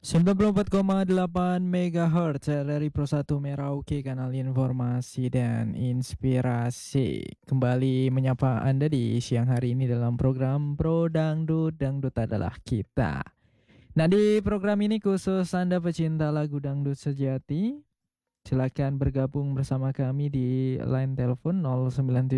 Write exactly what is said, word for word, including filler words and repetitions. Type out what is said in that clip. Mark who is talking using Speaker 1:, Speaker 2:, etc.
Speaker 1: sembilan puluh empat koma delapan megahertz dari Pro satu Merauke, kanal informasi dan inspirasi. Kembali menyapa Anda di siang hari ini dalam program Pro Dangdut, Dangdut adalah kita. Nah, di program ini khusus Anda pecinta lagu dangdut sejati, silakan bergabung bersama kami di line telepon nol sembilan tujuh